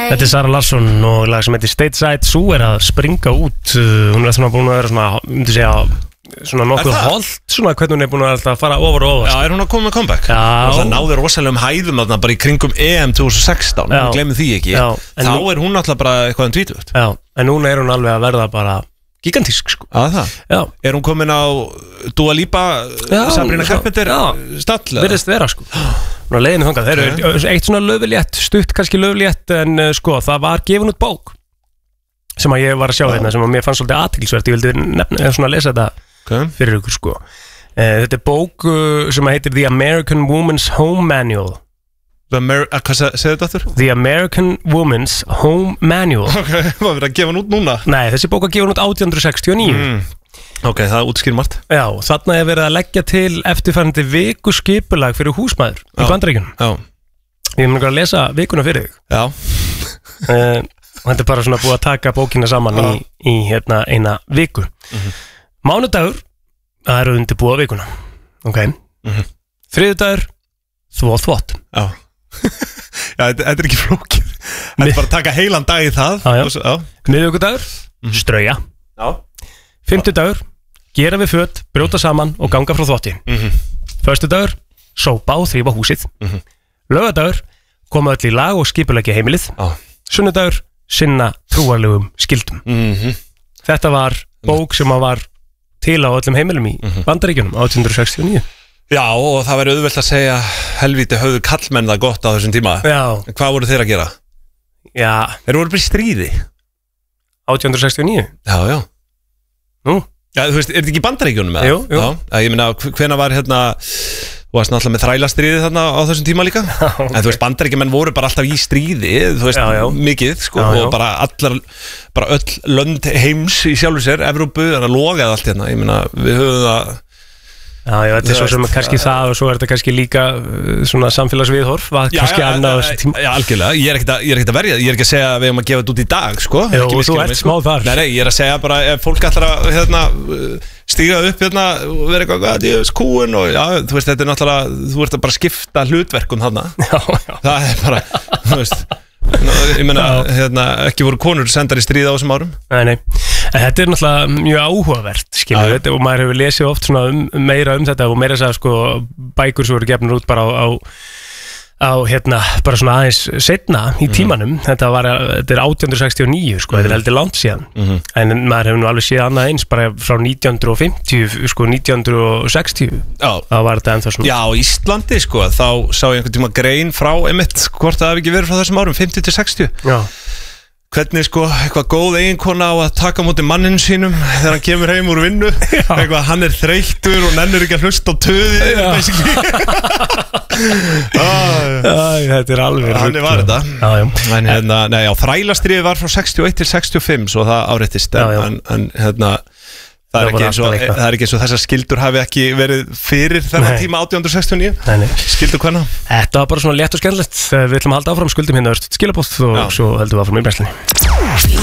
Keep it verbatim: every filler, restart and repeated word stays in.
Þetta er Sara Larsson og lag sem heitir Stateside. Sú er að springa út. Hún er svona búin að vera svona, myndi segja, svona nokkuð holt, svona hvernig hún er búin að alltaf fara ofar og ofar. Já, er hún að koma með comeback? Já. Og það náði rosalegum hæðum þarna bara í kringum E M twenty sixteen, við glemum því ekki. Já. Þá nú... er hún alltaf bara eitthvað um tvítugt. Já, en núna er hún alveg að verða bara gigantísk, sko. Að það? Já. Er hún komin á Dua Lipa, já, Sabrina Carpenter stall? Virðist vera, sko. Nú leiðinu þangað, þeir eru okay. Eitt svona löflétt, stutt kannski löflétt, en uh, sko, það var gefin út bók sem að ég var að sjá hérna, sem að mér fannst svolítið athyglisvert. Ég vildi nefna, svona lesa þetta okay. fyrir ykkur, sko. Uh, þetta er bók uh, sem að heitir The American Woman's Home Manual. The Amer- uh, hvað segir þetta aftur? The American Woman's Home Manual. Ok, hvað verður að gefa hann út núna? Nei, þessi bók var gefin út átján hundruð sextíu og níu. Mm. Ok, það útskýrir margt. Já, þarna er verið að leggja til eftirfærandi viku skipulag fyrir húsmæður í Bandaríkjunum. Já. Ég mun ekki að lesa vikuna fyrir þig. Já. uh, og þetta er bara svona búið að taka bókina saman í, í hérna eina viku. Mm-hmm. Mánudagur, það eru undirbúa vikuna. Ok. Mm-hmm. Þriðjudagur, þvó þvott. Já. Já, þetta, þetta er ekki flókið. Þetta er bara að taka heilan dag í það. Já, já. Já. Miðvikudagur, mm-hmm. strauja. Já. Fimmtudagur, gera við föt, brjóta saman og ganga frá þvotti. Mm-hmm. Föstudagur, sópa og þrífa húsið. Mm-hmm. Laugardagur, koma öll í lag og skipuleggja heimilið. Ah. Sunnudagur, sinna trúarlegum skildum. Mm-hmm. Þetta var bók sem var til á öllum heimilum í mm-hmm. Bandaríkjunum átján hundruð sextíu og níu. Já, og það væri auðvelt að segja helvíti höfðu kallmenn það gott á þessum tíma. Já. Hvað voru þeir að gera? Já. Þeir voru bara í stríði. átján hundruð sextíu og níu? Já, já. Nú? Já, þú veist, er þetta ekki í Bandaríkjunum með það? Jú, jú. Já, ég meina, hvena var hérna, þú varst náttúrulega með þrælastríði þarna á þessum tíma líka? Já, okay. En þú veist, Bandaríkjumenn voru bara alltaf í stríði, þú veist, já, já. Mikið, sko, já, já. Og bara allar, bara öll lönd heims í sjálfu sér, Evrópu, það er að logaði allt hérna, ég meina, við höfum það... Já, já, þetta er svo sem kannski það og svo er þetta kannski líka svona samfélagsviðhorf var kannski annað á þessu tíma. Já, algjörlega, ég er ekkert að, ég er ekkert að verja, ég er ekki að segja að við erum að gefa þetta út í dag, sko. Jú, þú ert smá þar. Nei, nei, ég er að segja bara ef fólk ætlar að, hérna, stíga upp, hérna, og vera eitthvað, að ég veist, kúin og, já, þú veist, þetta er náttúrulega, þú ert að bara skipta hlutverkum þarna. Já, já. Það er bara, þú veist, ég meina, hérna, ekki voru konur sendar í stríð á þessum árum. Nei, nei. En þetta er náttúrulega mjög áhugavert, skilur þetta, og maður hefur lesið oft svona um, meira um þetta og meira þess að sko bækur sem voru gefnir út bara á, á, á hérna, bara svona aðeins seinna í tímanum. Mm-hmm. Þetta var, þetta er átján hundruð sextíu og níu, sko, mm-hmm. Þetta er heldur langt síðan. Mm-hmm. En maður hefur nú alveg séð annað eins bara frá nítján hundruð fimmtíu, sko, nítján hundruð sextíu. Já. Þá var þetta ennþá svona. Já, á Íslandi, sko, þá sá ég einhvern tíma grein frá einmitt, hvort það hafi ekki verið frá þessum árum, fimmtíu til sextíu. Já. Hvernig sko, eitthvað góð eiginkona á að taka á móti manninn sínum þegar hann kemur heim úr vinnu. Eitthvað, hann er þreyttur og nennir ekki að hlusta á töði. Þetta er alveg þannig var þetta. Já, já. En hérna, nei, já, þrælastríðið var frá sextíu og eitt til sextíu og fimm, svo það áreittist. En, en hérna, það er, ekki eins og, það er ekki eins og þessar skildur hafi ekki verið fyrir þennan tíma átján hundruð sextíu og níu. Nei, nei. Skildur hvenna? Þetta var bara svona létt og skemmtilegt. Við ætlum að halda áfram skuldum hérna, skilabóð og já. Svo heldum við áfram í brennslunni.